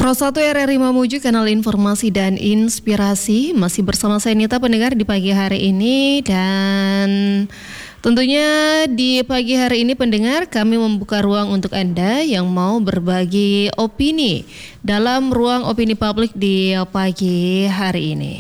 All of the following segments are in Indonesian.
Pro 1 RRI Mamuju, kanal informasi dan inspirasi. Masih bersama saya Nita, pendengar di pagi hari ini. Dan tentunya di pagi hari ini pendengar, kami membuka ruang untuk Anda yang mau berbagi opini dalam ruang opini publik di pagi hari ini.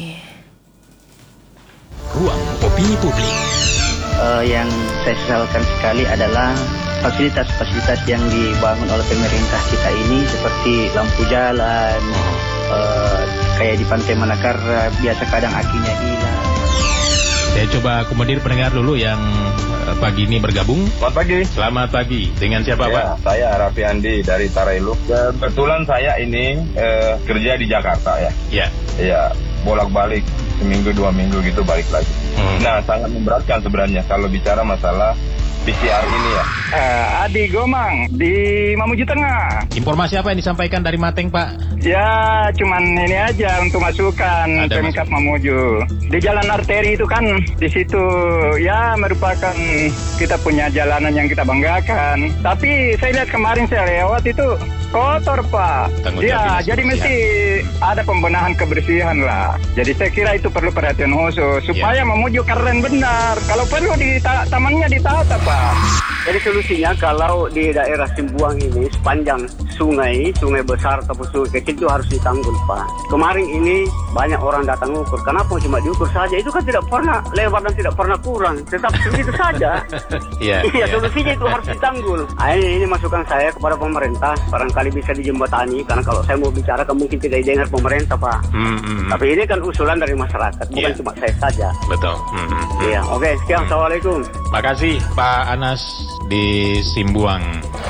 Ruang opini publik. Yang saya sesalkan sekali adalah fasilitas-fasilitas yang dibangun oleh pemerintah kita ini, seperti lampu jalan, kayak di Pantai Manakar biasa kadang akinya hilang. Saya coba akomodir pendengar dulu yang pagi ini bergabung. Selamat pagi. Selamat pagi. Dengan siapa ya, Pak? Saya Raffi Andi dari Tarailuk. Kebetulan saya ini kerja di Jakarta ya. Ya. Ya, bolak-balik seminggu 2 minggu gitu balik lagi. Nah, sangat memberatkan sebenarnya kalau bicara masalah PCR ini ya. Adi Gomang di Mamuju Tengah. Informasi apa yang disampaikan dari Mateng Pak? Ya, cuman ini aja untuk masukan Pemkab Mamuju. Di jalan arteri itu kan, di situ ya merupakan kita punya jalanan yang kita banggakan. Tapi saya lihat kemarin saya lewat itu kotor Pak. Ya, jadi mesti ada pembenahan kebersihan lah. Jadi saya kira itu perlu perhatian khusus supaya Mamuju keren benar. Kalau perlu di tamannya ditata Pak. Jadi solusinya kalau di daerah Simbuang ini sepanjang sungai besar ataupun sungai kecil itu harus ditanggul Pak. Kemarin ini banyak orang datang ukur. Kenapa cuma diukur saja? Itu kan tidak pernah lebar dan tidak pernah kurang. Tetap segitu saja. Iya, solusinya itu harus ditanggul. Ini masukan saya kepada pemerintah. Barangkali bisa dijembatani. Karena kalau saya mau bicara kan mungkin tidak didengar pemerintah Pak. Tapi ini kan usulan dari masyarakat. Bukan cuma saya saja. Betul. Iya, oke. Sekian. Assalamualaikum. Makasih Pak Anas di Simbuang.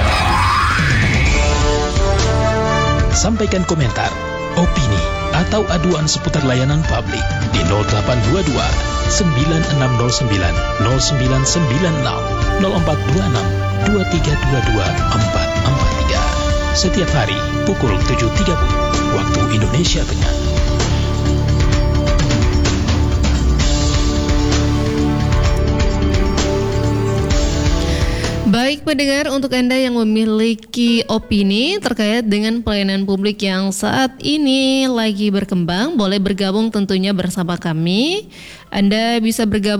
Sampaikan komentar, opini, atau aduan seputar layanan publik di 0822 9609 0996 0426 2322 443. Setiap hari pukul 7.30 waktu Indonesia Tengah. Baik pendengar, untuk Anda yang memiliki opini terkait dengan pelayanan publik yang saat ini lagi berkembang, boleh bergabung tentunya bersama kami. Anda bisa bergabung